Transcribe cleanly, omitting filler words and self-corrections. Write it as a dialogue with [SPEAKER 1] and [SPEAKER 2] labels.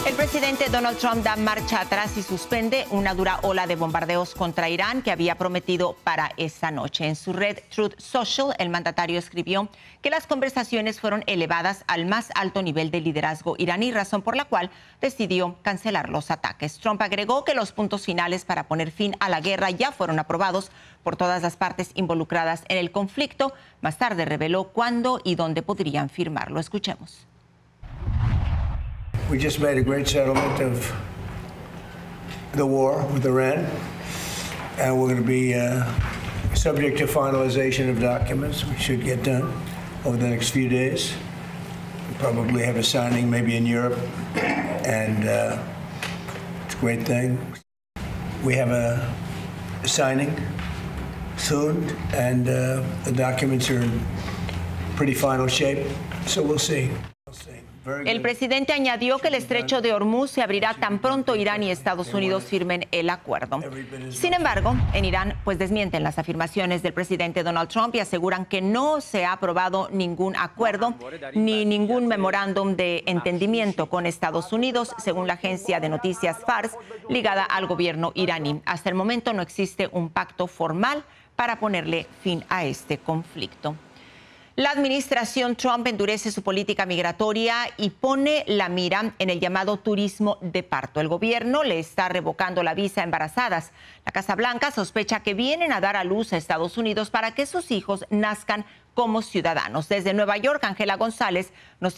[SPEAKER 1] El presidente Donald Trump da marcha atrás y suspende una dura ola de bombardeos contra Irán que había prometido para esta noche. En su red Truth Social, el mandatario escribió que las conversaciones fueron elevadas al más alto nivel de liderazgo iraní, razón por la cual decidió cancelar los ataques. Trump agregó que los puntos finales para poner fin a la guerra ya fueron aprobados por todas las partes involucradas en el conflicto. Más tarde reveló cuándo y dónde podrían firmarlo. Escuchemos.
[SPEAKER 2] We just made a great settlement of the war with Iran, and we're going to be subject to finalization of documents, which should get done over the next few days. We'll probably have a signing maybe in Europe, and it's a great thing. We have a signing soon, and the documents are in pretty final shape, so we'll see.
[SPEAKER 1] El presidente añadió que el estrecho de Hormuz se abrirá tan pronto Irán y Estados Unidos firmen el acuerdo. Sin embargo, en Irán pues desmienten las afirmaciones del presidente Donald Trump y aseguran que no se ha aprobado ningún acuerdo ni ningún memorándum de entendimiento con Estados Unidos, según la agencia de noticias Fars, ligada al gobierno iraní. Hasta el momento no existe un pacto formal para ponerle fin a este conflicto. La administración Trump endurece su política migratoria y pone la mira en el llamado turismo de parto. El gobierno le está revocando la visa a embarazadas. La Casa Blanca sospecha que vienen a dar a luz a Estados Unidos para que sus hijos nazcan como ciudadanos. Desde Nueva York, Ángela González nos